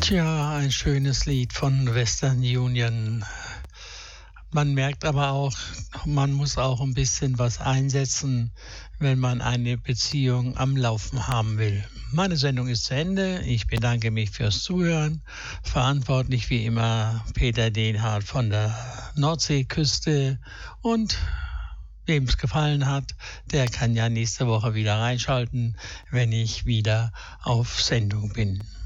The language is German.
Tja, ein schönes Lied von Western Union. Man merkt aber auch, man muss auch ein bisschen was einsetzen, wenn man eine Beziehung am Laufen haben will. Meine Sendung ist zu Ende. Ich bedanke mich fürs Zuhören. Verantwortlich wie immer Peter Dehnhardt von der Nordseeküste. Und wem es gefallen hat, der kann ja nächste Woche wieder reinschalten, wenn ich wieder auf Sendung bin.